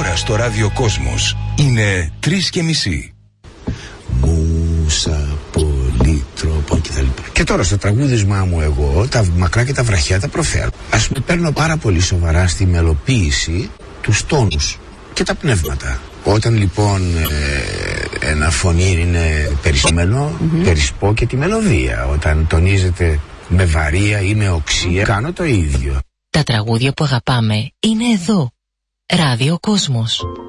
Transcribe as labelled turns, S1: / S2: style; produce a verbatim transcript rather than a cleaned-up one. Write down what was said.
S1: Τώρα στο Ράδιο Κόσμος είναι τρεις και μισή.
S2: Μούσα, πολύ τρόπο κτλ. Και τώρα στο τραγούδισμά μου εγώ τα μακρά και τα βραχιά τα προφέρω. Ας πούμε παίρνω πάρα πολύ σοβαρά στη μελοποίηση τους τόνους και τα πνεύματα. Όταν λοιπόν ε, ένα φωνή είναι περισμένο, mm-hmm. περισπώ και τη μελωδία. Όταν τονίζεται με βαρία ή με οξία, κάνω το ίδιο.
S3: Τα τραγούδια που αγαπάμε είναι εδώ. Ράδιο Κόσμος.